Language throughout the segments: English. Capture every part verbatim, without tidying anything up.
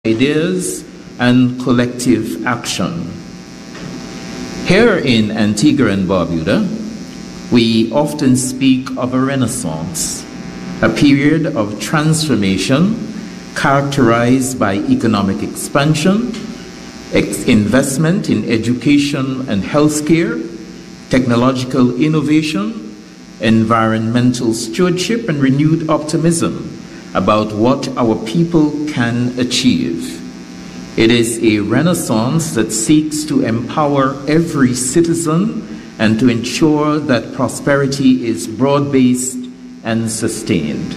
ideas and collective action. Here in Antigua and Barbuda, we often speak of a renaissance, a period of transformation characterized by economic expansion, ex- investment in education and healthcare, technological innovation, environmental stewardship, and renewed optimism about what our people can achieve. It is a renaissance that seeks to empower every citizen and to ensure that prosperity is broad-based and sustained.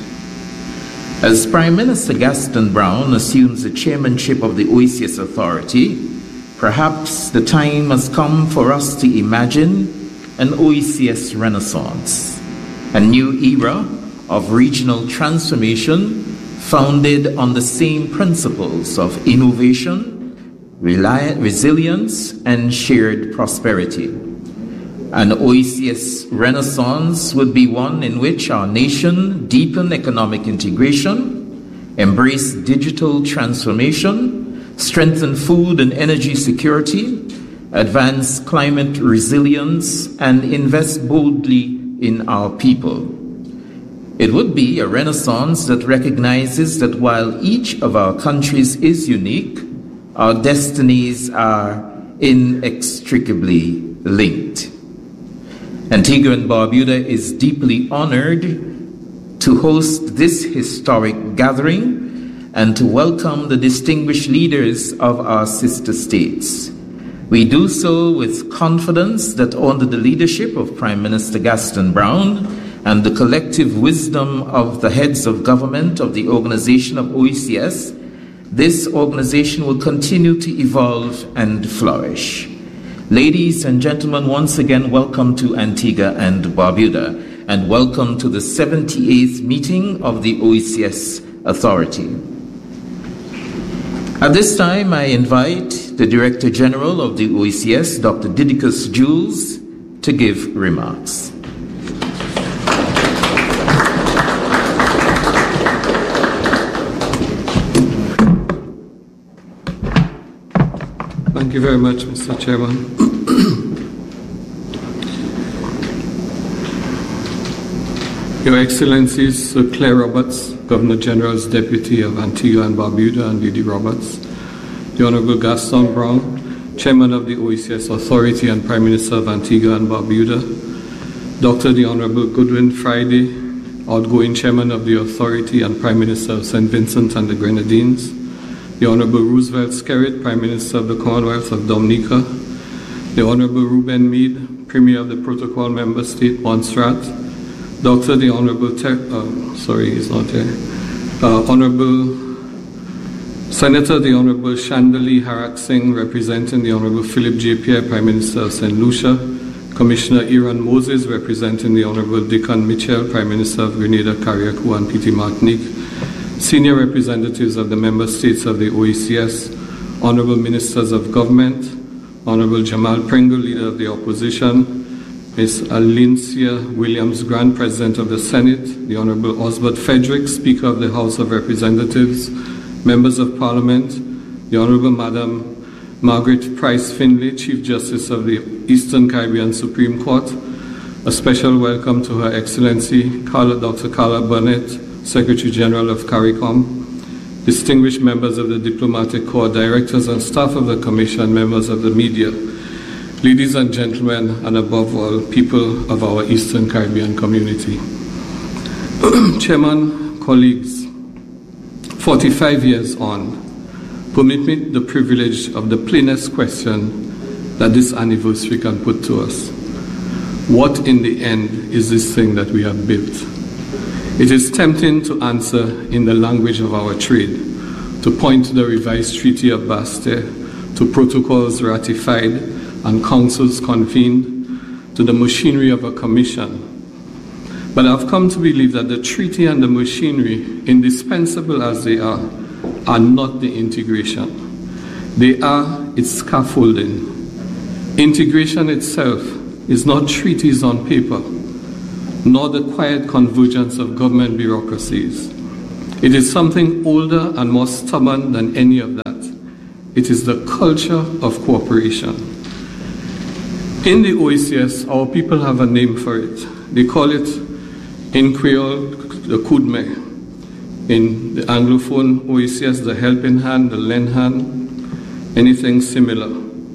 As Prime Minister Gaston Brown assumes the chairmanship of the O E C S Authority, perhaps the time has come for us to imagine an O E C S renaissance, a new era of regional transformation founded on the same principles of innovation, reli- resilience, and shared prosperity. An O E C S renaissance would be one in which our nation deepen economic integration, embrace digital transformation, strengthen food and energy security, advance climate resilience, and invest boldly in our people. It would be a renaissance that recognizes that while each of our countries is unique, our destinies are inextricably linked. Antigua and Barbuda is deeply honored to host this historic gathering and to welcome the distinguished leaders of our sister states. We do so with confidence that under the leadership of Prime Minister Gaston Brown and the collective wisdom of the heads of government of the organization of O E C S, this organization will continue to evolve and flourish. Ladies and gentlemen, once again, welcome to Antigua and Barbuda, and welcome to the seventy-eighth meeting of the O E C S Authority. At this time, I invite the Director General of the O E C S, Doctor Didicus Jules, to give remarks. Thank you very much, Mister Chairman. Your Excellencies, Sir Claire Roberts, Governor General's Deputy of Antigua and Barbuda, and Didi Roberts, the Honorable Gaston Brown, Chairman of the O E C S Authority and Prime Minister of Antigua and Barbuda, Doctor the Honorable Goodwin Friday, outgoing Chairman of the Authority and Prime Minister of Saint Vincent and the Grenadines, the Honorable Roosevelt Skerrit, Prime Minister of the Commonwealth of Dominica, the Honorable Ruben Meade, Premier of the Protocol Member State, Montserrat, Doctor the Honorable, Ter- uh, sorry, he's not here, uh, Honorable Senator the Honorable Chandali Harak Singh, representing the Honorable Philip J. Pierre, Prime Minister of Saint Lucia, Commissioner Aaron Moses, representing the Honorable Dickon Mitchell, Prime Minister of Grenada, Carriacou, and Petite Martinique, senior representatives of the member states of the O E C S, honorable ministers of government, Honorable Jamal Pringle, leader of the opposition, Miz Alincia Williams-Grant, President of the Senate, the Honorable Osbert Frederick, Speaker of the House of Representatives, members of Parliament, the Honorable Madam Margaret Price Finlay, Chief Justice of the Eastern Caribbean Supreme Court. A special welcome to Her Excellency Carla, Doctor Carla Burnett, Secretary General of CARICOM, distinguished members of the Diplomatic Corps, directors and staff of the Commission, members of the media, ladies and gentlemen, and above all, people of our Eastern Caribbean community. Chairman, colleagues, forty-five years on, permit me the privilege of the plainest question that this anniversary can put to us. What in the end is this thing that we have built? It is tempting to answer in the language of our trade, to point to the revised Treaty of Bastia, to protocols ratified and councils convened, to the machinery of a commission. But I've come to believe that the treaty and the machinery, indispensable as they are, are not the integration. They are its scaffolding. Integration itself is not treaties on paper, nor the quiet convergence of government bureaucracies. It is something older and more stubborn than any of that. It is the culture of cooperation. In the O E C S, our people have a name for it. They call it, in Creole, the Kudme. In the Anglophone O E C S, the helping hand, the lend hand, anything similar.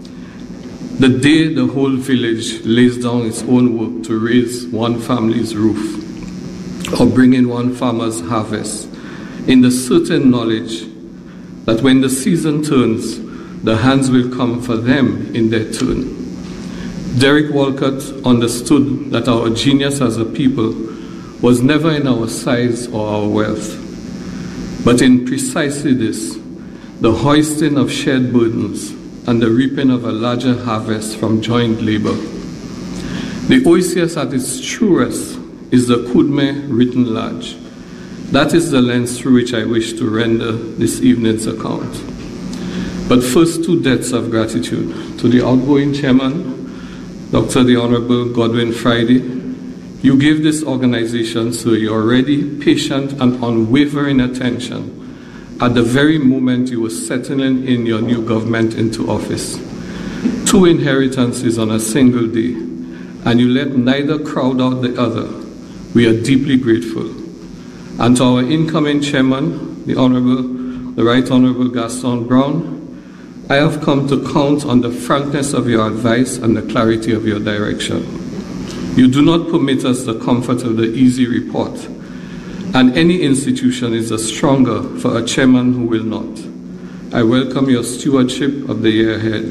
The day the whole village lays down its own work to raise one family's roof or bring in one farmer's harvest, in the certain knowledge that when the season turns, the hands will come for them in their turn. Derek Walcott understood that our genius as a people was never in our size or our wealth, but in precisely this, the hoisting of shared burdens and the reaping of a larger harvest from joint labor. The O E C S at its truest is the Kudme written large. That is the lens through which I wish to render this evening's account. But first, two debts of gratitude. To the outgoing chairman, Doctor the Honorable Godwin Friday, you gave this organization so your already patient and unwavering attention at the very moment you were settling in your new government into office. Two inheritances on a single day, and you let neither crowd out the other. We are deeply grateful. And to our incoming chairman, the Honorable, the Right Honorable Gaston Brown, I have come to count on the frankness of your advice and the clarity of your direction. You do not permit us the comfort of the easy report, and any institution is the stronger for a chairman who will not. I welcome your stewardship of the year ahead.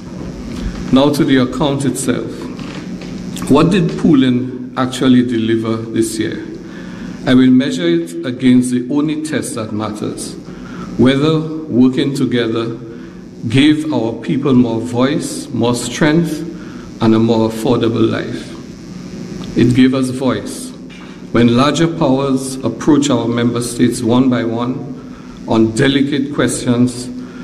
Now to the account itself. What did Pooling actually deliver this year? I will measure it against the only test that matters, whether working together gave our people more voice, more strength, and a more affordable life. It gave us voice. When larger powers approach our member states one by one on delicate questions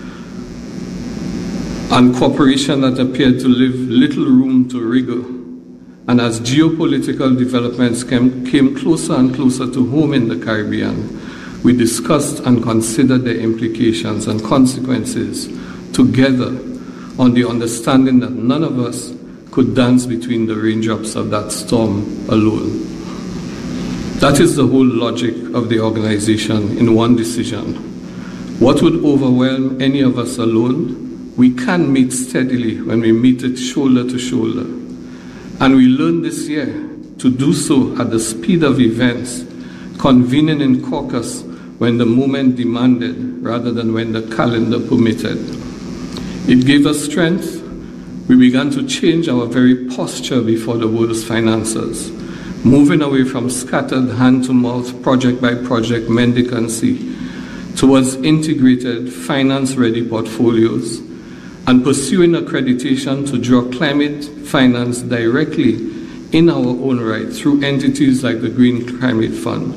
and cooperation that appeared to leave little room to wriggle, and as geopolitical developments came, came closer and closer to home in the Caribbean, we discussed and considered their implications and consequences together on the understanding that none of us could dance between the raindrops of that storm alone. That is the whole logic of the organization in one decision. What would overwhelm any of us alone, we can meet steadily when we meet it shoulder to shoulder. And we learned this year to do so at the speed of events, convening in caucus when the moment demanded rather than when the calendar permitted. It gave us strength. We began to change our very posture before the world's financiers, moving away from scattered hand-to-mouth, project-by-project mendicancy towards integrated, finance-ready portfolios and pursuing accreditation to draw climate finance directly in our own right through entities like the Green Climate Fund.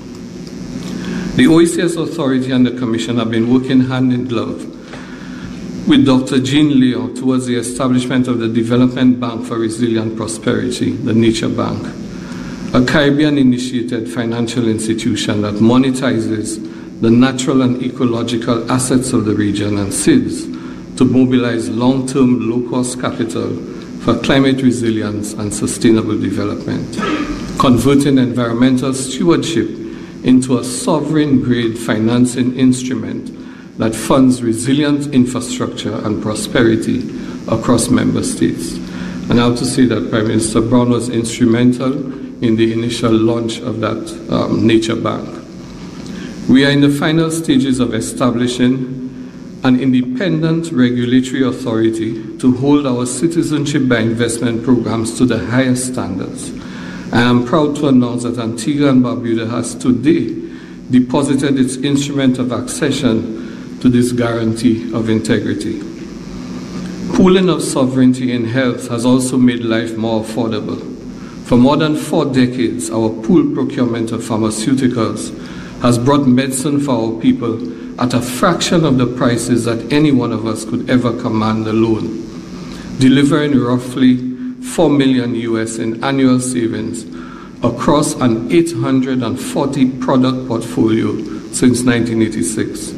The O E C S Authority and the Commission have been working hand in glove with Doctor Jean Leo towards the establishment of the Development Bank for Resilient Prosperity, the Nature Bank, a Caribbean-initiated financial institution that monetizes the natural and ecological assets of the region and S I Ds to mobilize long-term low-cost capital for climate resilience and sustainable development, converting environmental stewardship into a sovereign-grade financing instrument that funds resilient infrastructure and prosperity across member states. And I have to say that Prime Minister Brown was instrumental in the initial launch of that um, Nature Bank. We are in the final stages of establishing an independent regulatory authority to hold our citizenship by investment programs to the highest standards. I am proud to announce that Antigua and Barbuda has today deposited its instrument of accession to this guarantee of integrity. Pooling of sovereignty in health has also made life more affordable. For more than four decades, our pooled procurement of pharmaceuticals has brought medicine for our people at a fraction of the prices that any one of us could ever command alone, delivering roughly four million U S in annual savings across an eight hundred forty product portfolio since nineteen eighty-six.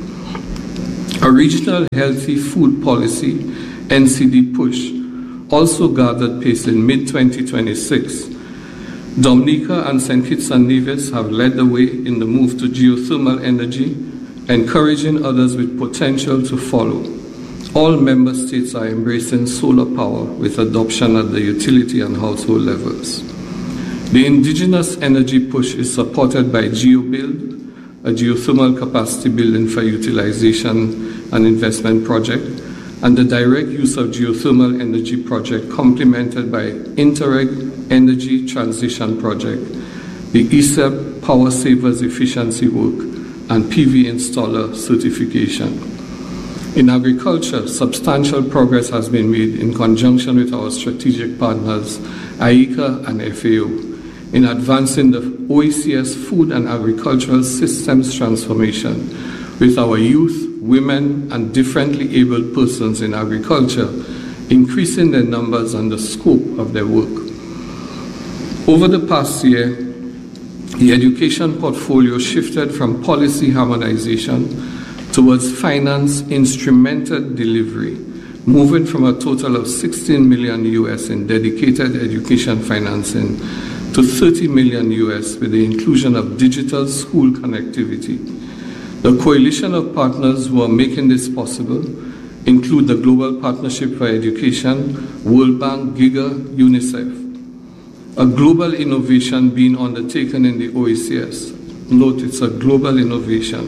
A regional healthy food policy, N C D push, also gathered pace in mid twenty twenty-six. Dominica and Saint Kitts and Nevis have led the way in the move to geothermal energy, encouraging others with potential to follow. All member states are embracing solar power with adoption at the utility and household levels. The indigenous energy push is supported by GeoBuild, a geothermal capacity building for utilization and investment project, and the direct use of geothermal energy project complemented by Interreg Energy Transition Project, the E S E B Power Savers Efficiency Work, and P V Installer Certification. In agriculture, substantial progress has been made in conjunction with our strategic partners, I E C A and F A O, in advancing the O E C S food and agricultural systems transformation with our youth, women, and differently abled persons in agriculture, increasing their numbers and the scope of their work. Over the past year, the education portfolio shifted from policy harmonization towards finance instrumented delivery, moving from a total of sixteen million U S in dedicated education financing to thirty million U S with the inclusion of digital school connectivity. The coalition of partners who are making this possible include the Global Partnership for Education, World Bank, GIGA, UNICEF. A global innovation being undertaken in the O E C S, note it's a global innovation,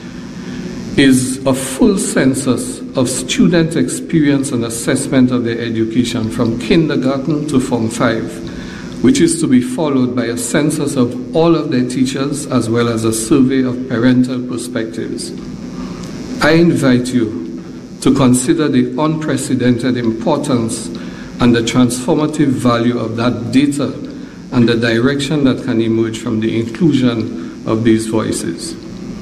is a full census of student experience and assessment of their education from kindergarten to Form five, which is to be followed by a census of all of their teachers as well as a survey of parental perspectives. I invite you to consider the unprecedented importance and the transformative value of that data and the direction that can emerge from the inclusion of these voices.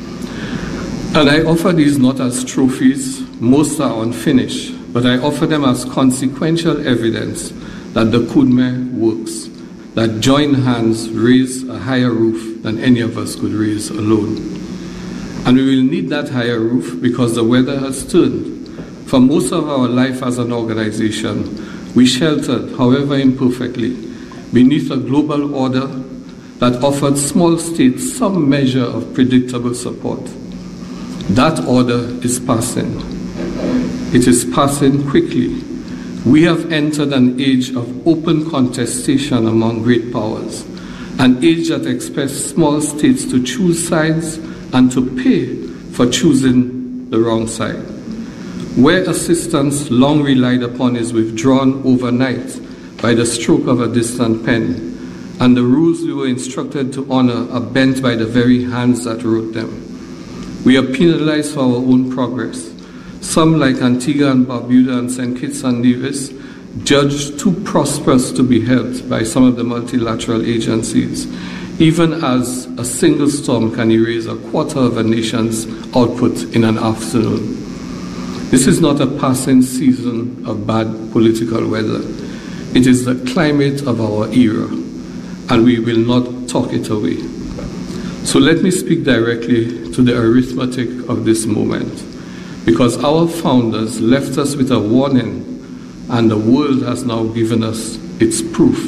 And I offer these not as trophies, most are unfinished, but I offer them as consequential evidence that the Kudme works, that joined hands raise a higher roof than any of us could raise alone. And we will need that higher roof because the weather has turned. For most of our life as an organization, we sheltered, however imperfectly, beneath a global order that offered small states some measure of predictable support. That order is passing. It is passing quickly. We have entered an age of open contestation among great powers, an age that expects small states to choose sides and to pay for choosing the wrong side. Where assistance long relied upon is withdrawn overnight by the stroke of a distant pen, and the rules we were instructed to honor are bent by the very hands that wrote them. We are penalized for our own progress. Some, like Antigua and Barbuda and Saint Kitts and Nevis, judged too prosperous to be helped by some of the multilateral agencies, even as a single storm can erase a quarter of a nation's output in an afternoon. This is not a passing season of bad political weather. It is the climate of our era, and we will not talk it away. So let me speak directly to the arithmetic of this moment, because our founders left us with a warning, and the world has now given us its proof.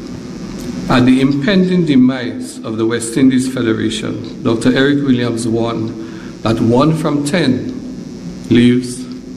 At the impending demise of the West Indies Federation, Doctor Eric Williams warned that one from ten leaves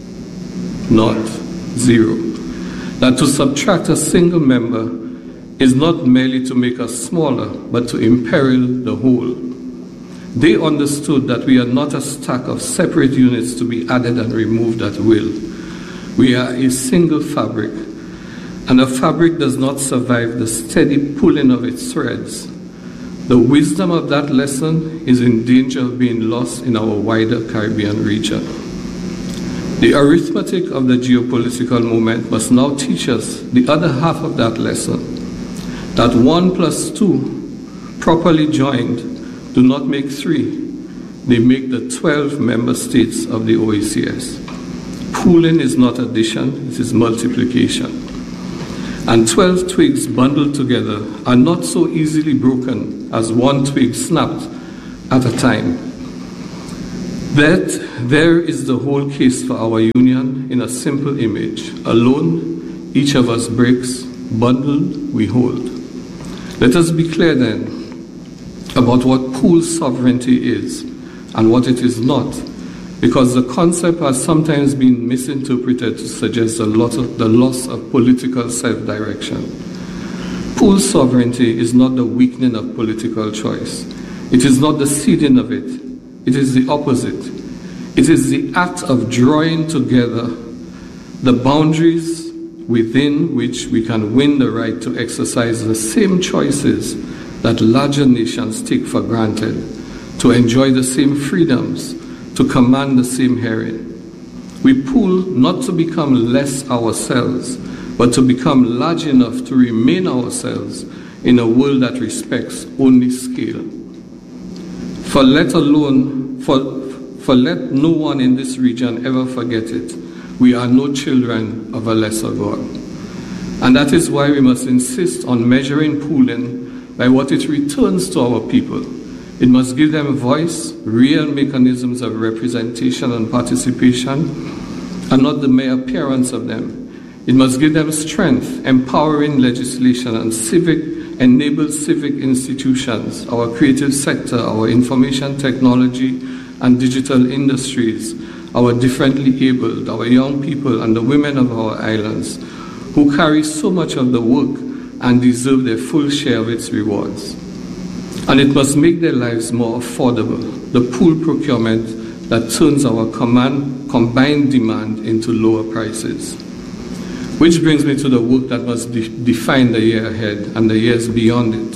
not zero. That to subtract a single member is not merely to make us smaller, but to imperil the whole. They understood that we are not a stack of separate units to be added and removed at will. We are a single fabric, and a fabric does not survive the steady pulling of its threads. The wisdom of that lesson is in danger of being lost in our wider Caribbean region. The arithmetic of the geopolitical moment must now teach us the other half of that lesson, that one plus two, properly joined, do not make three. They make the twelve member states of the O E C S. Pooling is not addition, it is multiplication. And twelve twigs bundled together are not so easily broken as one twig snapped at a time. That there is the whole case for our union in a simple image. Alone, each of us breaks, bundled, we hold. Let us be clear then about what pool sovereignty is and what it is not, because the concept has sometimes been misinterpreted to suggest a lot of the loss of political self-direction. Pool sovereignty is not the weakening of political choice. It is not the ceding of it. It is the opposite. It is the act of drawing together the boundaries within which we can win the right to exercise the same choices that larger nations take for granted, to enjoy the same freedoms, to command the same hearing. We pool not to become less ourselves, but to become large enough to remain ourselves in a world that respects only scale. For let alone, for, for let no one in this region ever forget it, we are no children of a lesser God. And that is why we must insist on measuring pooling by what it returns to our people. It must give them voice, real mechanisms of representation and participation, and not the mere appearance of them. It must give them strength, empowering legislation and civic, enable civic institutions, our creative sector, our information technology and digital industries, our differently abled, our young people and the women of our islands, who carry so much of the work and deserve their full share of its rewards. And it must make their lives more affordable, the pool procurement that turns our command, combined demand into lower prices. Which brings me to the work that must de- define the year ahead and the years beyond it.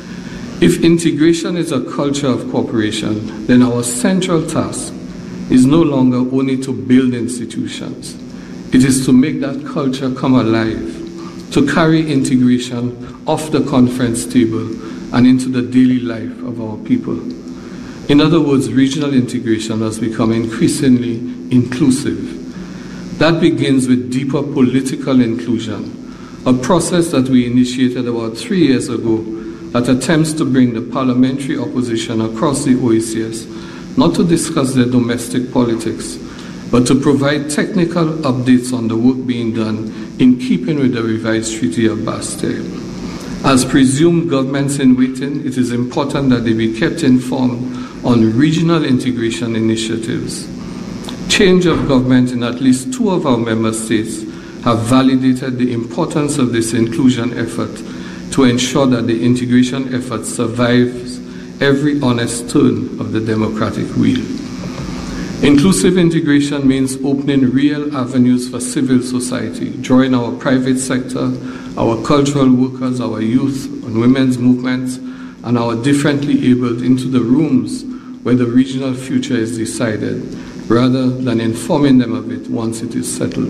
If integration is a culture of cooperation, then our central task is no longer only to build institutions. It is to make that culture come alive, to carry integration off the conference table and into the daily life of our people. In other words, regional integration has become increasingly inclusive. That begins with deeper political inclusion, a process that we initiated about three years ago that attempts to bring the parliamentary opposition across the O E C S, not to discuss their domestic politics, but to provide technical updates on the work being done in keeping with the revised Treaty of Bastille. As presumed governments in waiting, it is important that they be kept informed on regional integration initiatives. Change of government in at least two of our member states have validated the importance of this inclusion effort to ensure that the integration effort survives every honest turn of the democratic wheel. Inclusive integration means opening real avenues for civil society, drawing our private sector, our cultural workers, our youth and women's movements, and our differently abled into the rooms where the regional future is decided, rather than informing them of it once it is settled.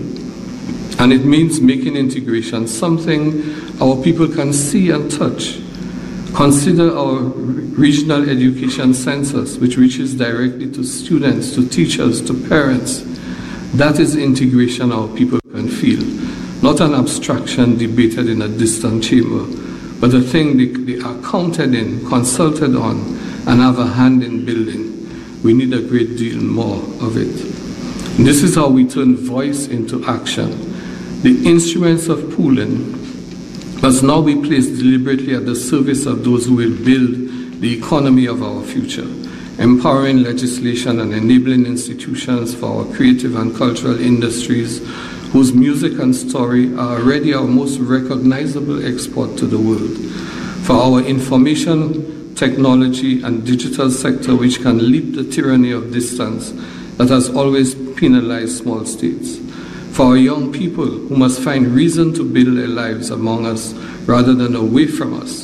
And it means making integration something our people can see and touch. Consider our regional education census, which reaches directly to students, to teachers, to parents. That is integration our people can feel, not an abstraction debated in a distant chamber, but a thing they, they are counted in, consulted on, and have a hand in building. We need a great deal more of it. And this is how we turn voice into action. The instruments of pooling must now be placed deliberately at the service of those who will build the economy of our future, empowering legislation and enabling institutions for our creative and cultural industries, whose music and story are already our most recognizable export to the world, for our information technology and digital sector, which can leap the tyranny of distance that has always penalized small states, for our young people who must find reason to build their lives among us rather than away from us,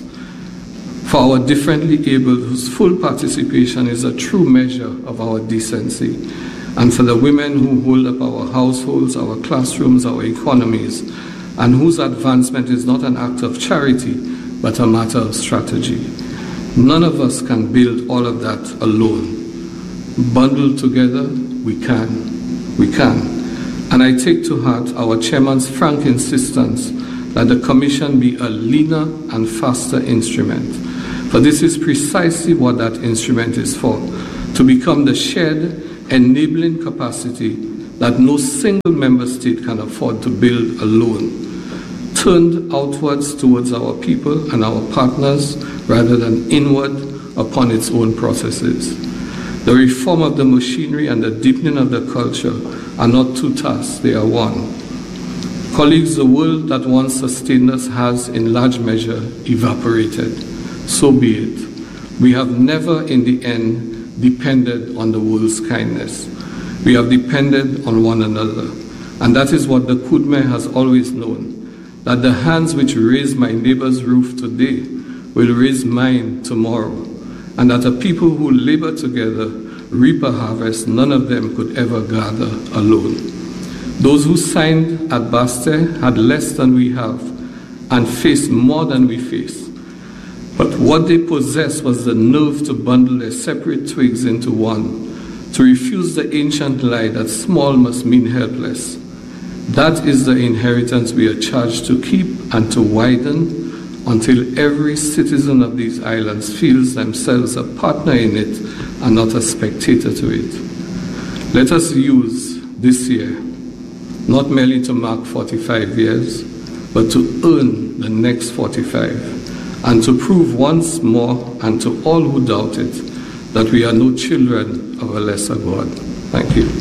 for our differently abled whose full participation is a true measure of our decency, and for the women who hold up our households, our classrooms, our economies, and whose advancement is not an act of charity, but a matter of strategy. None of us can build all of that alone. Bundled together, we can. We can. And I take to heart our chairman's frank insistence that the Commission be a leaner and faster instrument. For this is precisely what that instrument is for, to become the shared, enabling capacity that no single member state can afford to build alone, turned outwards towards our people and our partners rather than inward upon its own processes. The reform of the machinery and the deepening of the culture are not two tasks, they are one. Colleagues, the world that once sustained us has in large measure evaporated. So be it. We have never in the end depended on the world's kindness. We have depended on one another. And that is what the Kudme has always known, that the hands which raise my neighbor's roof today will raise mine tomorrow, and that a people who labor together reap a harvest none of them could ever gather alone. Those who signed at Baste had less than we have and faced more than we face. But what they possessed was the nerve to bundle their separate twigs into one, to refuse the ancient lie that small must mean helpless. That is the inheritance we are charged to keep and to widen until every citizen of these islands feels themselves a partner in it and not a spectator to it. Let us use this year not merely to mark forty-five years, but to earn the next forty-five, and to prove once more and to all who doubt it that we are no children of a lesser God. Thank you.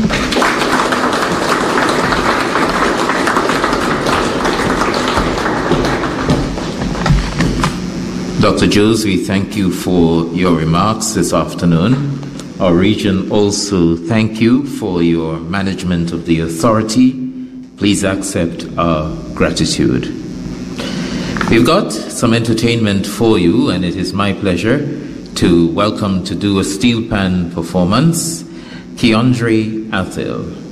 Doctor Joes, we thank you for your remarks this afternoon. Our region also thank you for your management of the authority. Please accept our gratitude. We've got some entertainment for you, and it is my pleasure to welcome to do a steel pan performance, Keandre Athel.